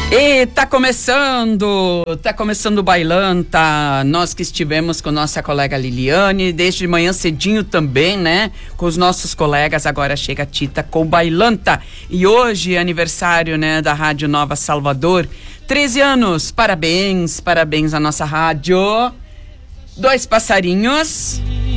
E tá começando o Bailanta. Nós que estivemos com nossa colega Liliane desde manhã cedinho também, né? Com os nossos colegas, agora chega a Tita com o Bailanta. E hoje é aniversário, né, da Rádio Nova Salvador. 13 anos, parabéns à nossa rádio. 2 passarinhos.